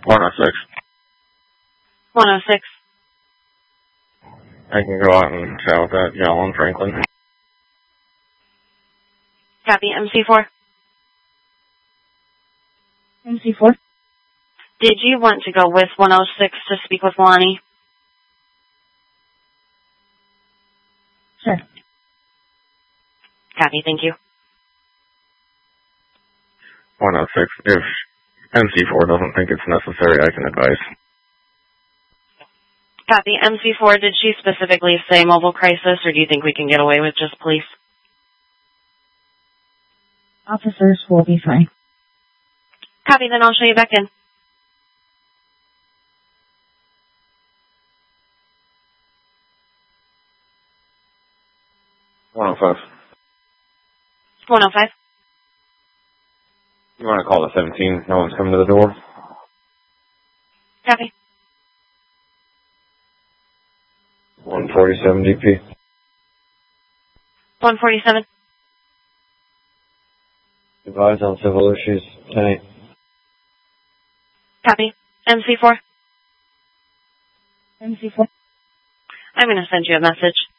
106. 106. I can go out and chat with that gal in Franklin. Copy. MC4. MC4. Did you want to go with 106 to speak with Lonnie? Sure. Copy. Thank you. 106. If MC4 doesn't think it's necessary, I can advise. Copy. MC4, did she specifically say mobile crisis, or do you think we can get away with just police? Officers will be fine. Copy, then I'll show you back in. One 105. 105. You want to call the 17? No one's coming to the door? Copy. 147 DP. 147. Advise on civil issues. 10-8. Copy. MC4. MC4. I'm going to send you a message.